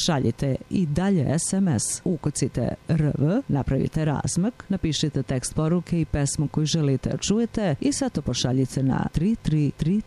šaljite i dalje SMS, ukucite RV, napravite razmak, napišite tekst poruke i pesmu koju želite da čujete i sad to pošaljite na 3333